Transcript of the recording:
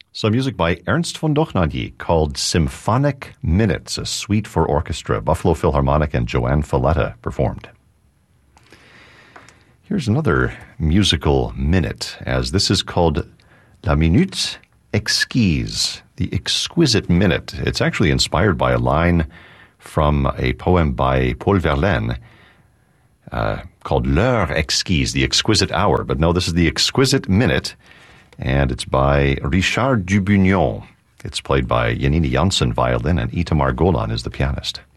Some music by Ernst von Dochnanyi called Symphonic Minutes, a suite for orchestra. Buffalo Philharmonic and Joanne Falletta performed. Here's another musical minute, as this is called La Minute Exquise, the exquisite minute. It's actually inspired by a line from a poem by Paul Verlaine called L'heure exquise, the exquisite hour. But no, this is the exquisite minute, and it's by Richard Dubugnon. It's played by Janine Janssen, violin, and Itamar Golan is the pianist.